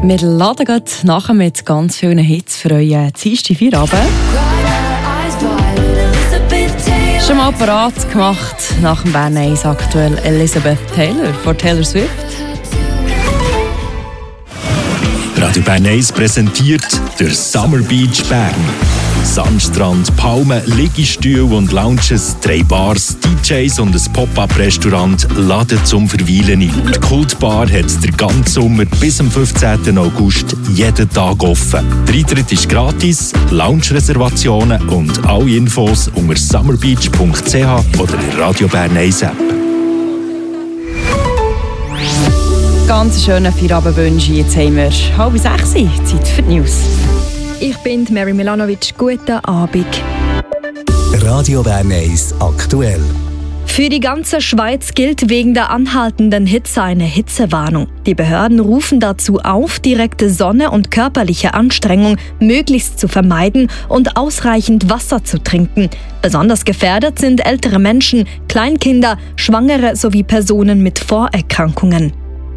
Wir laden gerade nachher mit ganz vielen Hits für euren Dienstagfeierabend. Schon mal parat gemacht nach dem Bern 1 aktuell Elizabeth Taylor von Taylor Swift. Radio Bern 1 präsentiert der Summer Beach Bern. Sandstrand, Palmen, Liegestühle und Lounges, 3 Bars, DJs und ein Pop-Up-Restaurant laden zum Verweilen ein. Die Kultbar hat den ganzen Sommer bis am 15. August jeden Tag offen. Der Eintritt ist gratis, Lounge-Reservationen und alle Infos unter summerbeach.ch oder in Radio Bern 1 App. Ganz schöne Feierabendwünsche. Jetzt haben wir 5:30, Zeit für die News. Ich bin Mary Milanovic. Guten Abend. Radio Bern 1 aktuell. Für die ganze Schweiz gilt wegen der anhaltenden Hitze eine Hitzewarnung. Die Behörden rufen dazu auf, direkte Sonne und körperliche Anstrengung möglichst zu vermeiden und ausreichend Wasser zu trinken. Besonders gefährdet sind ältere Menschen, Kleinkinder, Schwangere sowie Personen mit Vorerkrankungen.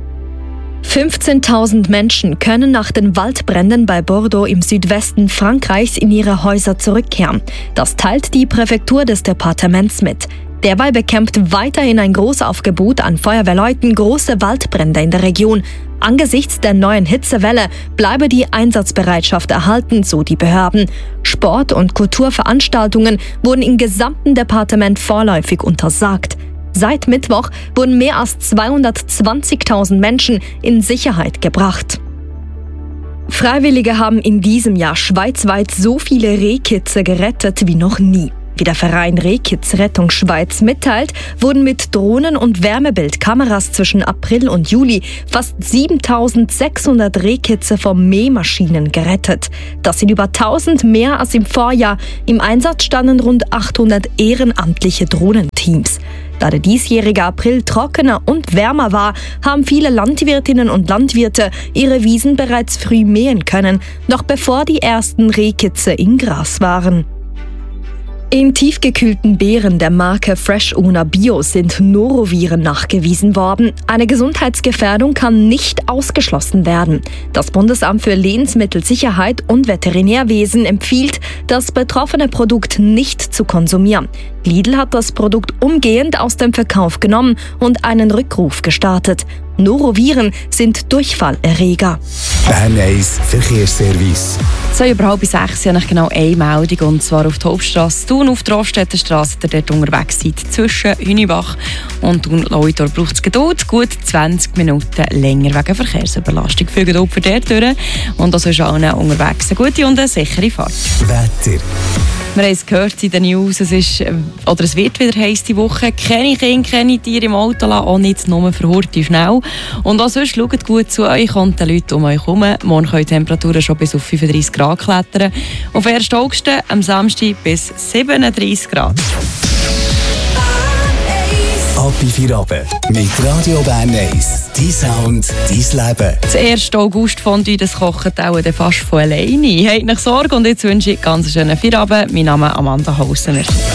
15.000 Menschen können nach den Waldbränden bei Bordeaux im Südwesten Frankreichs in ihre Häuser zurückkehren. Das teilt die Präfektur des Departements mit. Derweil bekämpft weiterhin ein Großaufgebot an Feuerwehrleuten große Waldbrände in der Region. Angesichts der neuen Hitzewelle bleibe die Einsatzbereitschaft erhalten, so die Behörden. Sport- und Kulturveranstaltungen wurden im gesamten Departement vorläufig untersagt. Seit Mittwoch wurden mehr als 220.000 Menschen in Sicherheit gebracht. Freiwillige haben in diesem Jahr schweizweit so viele Rehkitze gerettet wie noch nie. Wie der Verein Rehkitzrettung Schweiz mitteilt, wurden mit Drohnen und Wärmebildkameras zwischen April und Juli fast 7.600 Rehkitze von Mähmaschinen gerettet. Das sind über 1.000 mehr als im Vorjahr. Im Einsatz standen rund 800 ehrenamtliche Drohnenteams. Da der diesjährige April trockener und wärmer war, haben viele Landwirtinnen und Landwirte ihre Wiesen bereits früh mähen können, noch bevor die ersten Rehkitze in Gras waren. In tiefgekühlten Beeren der Marke Fresh Una Bio sind Noroviren nachgewiesen worden. Eine Gesundheitsgefährdung kann nicht ausgeschlossen werden. Das Bundesamt für Lebensmittelsicherheit und Veterinärwesen empfiehlt, das betroffene Produkt nicht zu konsumieren. Lidl hat das Produkt umgehend aus dem Verkauf genommen und einen Rückruf gestartet. Noroviren sind Durchfallerreger. Bern 1 Verkehrsservice. So, über 5:30 habe ich genau eine Meldung, und zwar auf der Hauptstrasse Thun, auf der Roststätterstrasse, der dort unterwegs seid. Zwischen Hünibach und Thun-Lauitor braucht es Geduld, gut 20 Minuten länger wegen Verkehrsüberlastung. Viel Geduld für dort durch und also ist allen unterwegs eine gute und eine sichere Fahrt. Wetter. Wir haben es gehört in den News, es wird wieder heiß die Woche. Keine Kinder, keine Tiere im Auto lassen, auch nicht nur für Hurti schnell. Und auch sonst schaut gut zu euch und den Leuten um euch herum. Morgen können die Temperaturen schon bis auf 35 Grad klettern. Auf 1. August am Samstag bis 37 Grad. Ab in Feierabend mit Radio Bern 1. Dein Sound, dein Leben. Der 1. August Fondue, das kocht auch fast von alleine. Habt nicht Sorge und jetzt wünsche ich ganz schönen Feierabend. Mein Name ist Amanda Hausener.